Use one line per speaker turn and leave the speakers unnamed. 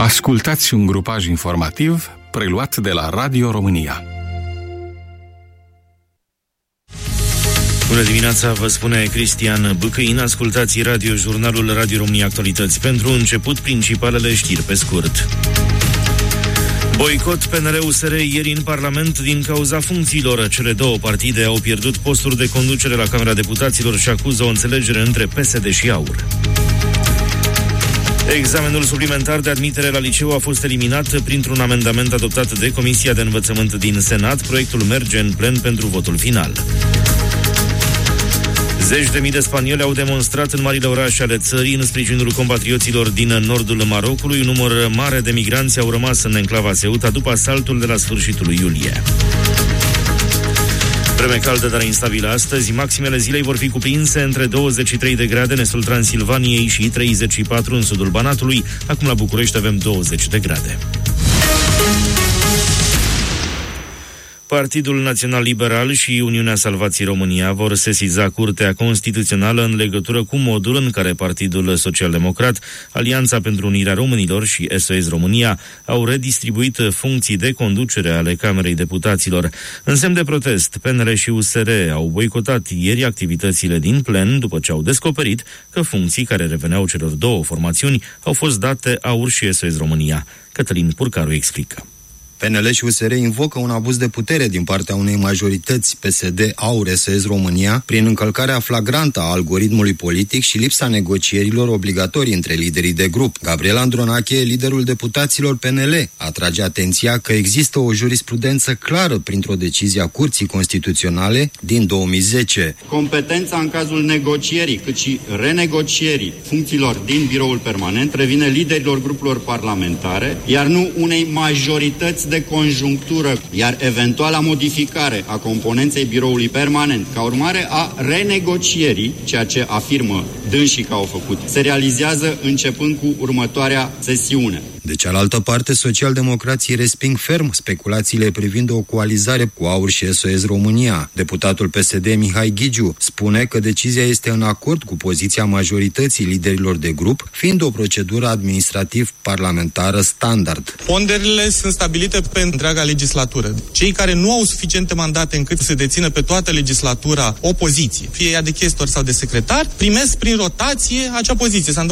Ascultați un grupaj informativ preluat de la Radio România.
Bună dimineața, vă spune Cristian Bâcăin. Ascultați jurnalul Radio România Actualități. Pentru început, principalele știri pe scurt. Boicot PNL-USR ieri în Parlament din cauza funcțiilor. Cele două partide au pierdut posturi de conducere la Camera Deputaților și acuză o înțelegere între PSD și AUR. Examenul suplimentar de admitere la liceu a fost eliminat printr-un amendament adoptat de Comisia de Învățământ din Senat. Proiectul merge în plen pentru votul final. Zeci de mii de spanioli au demonstrat în marile orașe ale țării în sprijinul compatrioților din nordul Marocului. Un număr mare de migranți au rămas în enclava Ceuta după asaltul de la sfârșitul iulie. Vreme caldă, dar instabilă astăzi. Maximele zilei vor fi cuprinse între 23 de grade în estul Transilvaniei și 34 în sudul Banatului. Acum la București avem 20 de grade. Partidul Național Liberal și Uniunea Salvației România vor sesiza Curtea Constituțională în legătură cu modul în care Partidul Social-Democrat, Alianța pentru Unirea Românilor și SOS România au redistribuit funcții de conducere ale Camerei Deputaților. În semn de protest, PNL și USR au boicotat ieri activitățile din plen după ce au descoperit că funcții care reveneau celor două formațiuni au fost date AUR și SOS România. Cătălin Purcaru explică.
PNL și USR invocă un abuz de putere din partea unei majorități PSD, AUR, SOS România, prin încălcarea flagrantă a algoritmului politic și lipsa negocierilor obligatorii între liderii de grup. Gabriel Andronache, liderul deputaților PNL, atrage atenția că există o jurisprudență clară printr-o decizie a Curții Constituționale din 2010.
Competența în cazul negocierii, cât și renegocierii funcțiilor din biroul permanent revine liderilor grupurilor parlamentare, iar nu unei majorități de conjunctură, iar eventuala modificare a componenței biroului permanent, ca urmare a renegocierii, ceea ce afirmă dânsii că au făcut, se realizează începând cu următoarea sesiune.
De cealaltă parte, socialdemocrații resping ferm speculațiile privind o coalizare cu AUR și SOS România. Deputatul PSD Mihai Ghigiu spune că decizia este în acord cu poziția majorității liderilor de grup, fiind o procedură administrativ-parlamentară standard.
Ponderile sunt stabilite pe întreaga legislatură. Cei care nu au suficiente mandate încât să dețină pe toată legislatura o poziție, fie ea de chestor sau de secretar, primesc prin rotație acea poziție.